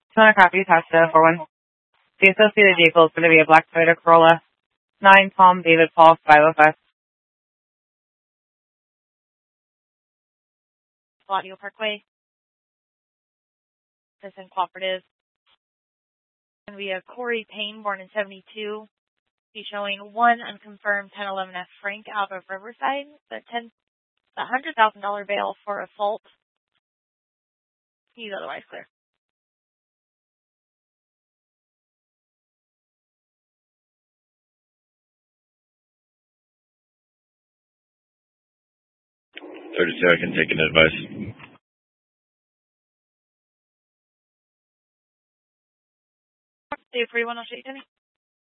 200 copy, Tasha, 41. The associated vehicle is going to be a black Toyota Corolla, 9 Tom David Paul 505. Audio Parkway. This is cooperative. Going to be a Corey Payne, born in 72. He's showing 1 unconfirmed 1011F Frank out of Riverside, the $100,000 bail for assault. He's otherwise clear. 32, I can take an advice. Dave 31, I'll show you, Timmy.